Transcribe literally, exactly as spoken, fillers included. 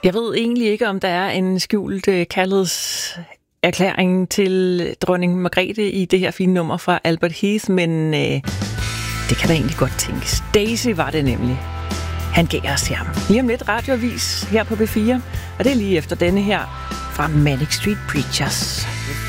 Jeg ved egentlig ikke, om der er en skjult uh, kærlighedserklæring til dronning Margrethe i det her fine nummer fra Albert Heath, men uh, det kan da egentlig godt tænkes. Daisy var det nemlig. Han gav os ham. Lige om lidt radioavis her på B fire, og det er lige efter denne her fra Manic Street Preachers.